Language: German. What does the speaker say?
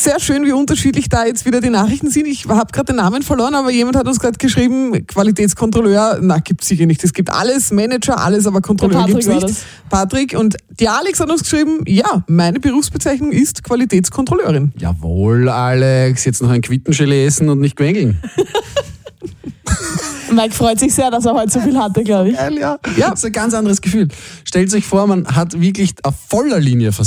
sehr schön, wie unterschiedlich da jetzt wieder die Nachrichten sind. Ich habe gerade den Namen verloren, aber jemand hat uns gerade geschrieben, Qualitätskontrolleur, gibt es sicher nicht. Es gibt alles, Manager, alles, aber Kontrolleur gibt es nicht. Patrick, und die Alex hat uns geschrieben, ja, meine Berufsbezeichnung ist Qualitätskontrolleurin. Jawohl, Alex, jetzt noch ein Quittengelee essen und nicht quengeln. Mike freut sich sehr, dass er heute so viel hatte, glaube ich. Geil, ja. Das ist ein ganz anderes Gefühl. Stellt euch vor, man hat wirklich auf voller Linie